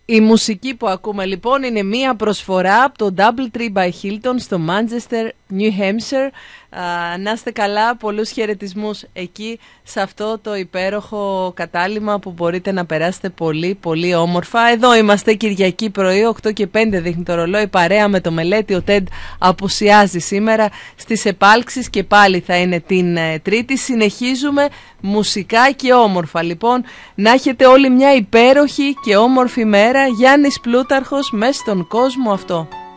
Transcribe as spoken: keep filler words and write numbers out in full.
Η μουσική που ακούμε λοιπόν είναι μία προσφορά από το Doubletree by Hilton στο Manchester, New Hampshire. Α, να είστε καλά, πολλούς χαιρετισμούς εκεί σε αυτό το υπέροχο κατάλημα που μπορείτε να περάσετε πολύ πολύ όμορφα. Εδώ είμαστε Κυριακή πρωί, οκτώ και πέντε δείχνει το ρολόι, παρέα με το Μελέτη. Ο Τεντ απουσιάζει σήμερα στις επάλξεις και πάλι θα είναι την ε, Τρίτη. Συνεχίζουμε μουσικά και όμορφα. Λοιπόν, να έχετε όλοι μια υπέροχη και όμορφη μέρα. Γιάννης Πλούταρχος, μες στον κόσμο αυτό.